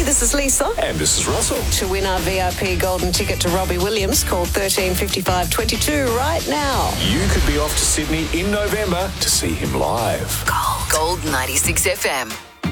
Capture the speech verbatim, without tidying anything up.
this is Lisa. And this is Russell. To win our V I P golden ticket to Robbie Williams, call thirteen fifty-five twenty-two right now. You could be off to Sydney in November to see him live. Gold. Gold ninety-six F M.